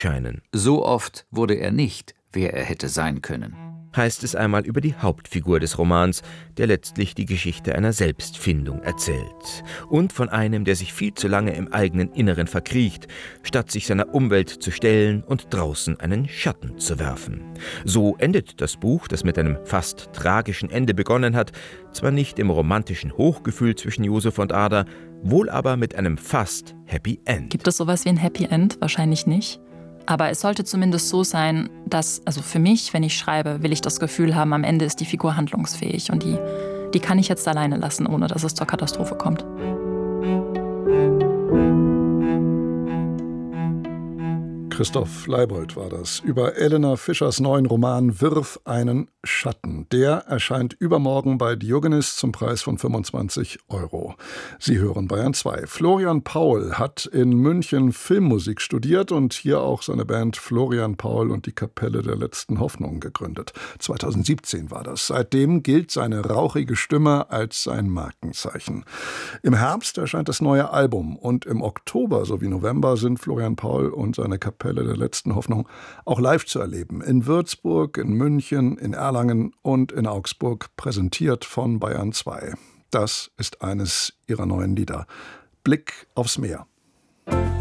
scheinen. So oft wurde er nicht, wer er hätte sein können. Heißt es einmal über die Hauptfigur des Romans, der letztlich die Geschichte einer Selbstfindung erzählt. Und von einem, der sich viel zu lange im eigenen Inneren verkriecht, statt sich seiner Umwelt zu stellen und draußen einen Schatten zu werfen. So endet das Buch, das mit einem fast tragischen Ende begonnen hat, zwar nicht im romantischen Hochgefühl zwischen Josef und Ada, wohl aber mit einem fast Happy End. Gibt es sowas wie ein Happy End? Wahrscheinlich nicht. Aber es sollte zumindest so sein, dass, also für mich, wenn ich schreibe, will ich das Gefühl haben, am Ende ist die Figur handlungsfähig und die kann ich jetzt alleine lassen, ohne dass es zur Katastrophe kommt. Christoph Leibold war das über Elena Fischers neuen Roman »Wirf einen Schatten«. Der erscheint übermorgen bei Diogenes zum Preis von 25 €. Sie hören Bayern 2. Florian Paul hat in München Filmmusik studiert und hier auch seine Band Florian Paul und die Kapelle der letzten Hoffnung gegründet. 2017 war das. Seitdem gilt seine rauchige Stimme als sein Markenzeichen. Im Herbst erscheint das neue Album und im Oktober sowie November sind Florian Paul und seine Kapelle der letzten Hoffnung auch live zu erleben. In Würzburg, in München, in Erlangen und in Augsburg, präsentiert von Bayern 2. Das ist eines ihrer neuen Lieder. Blick aufs Meer.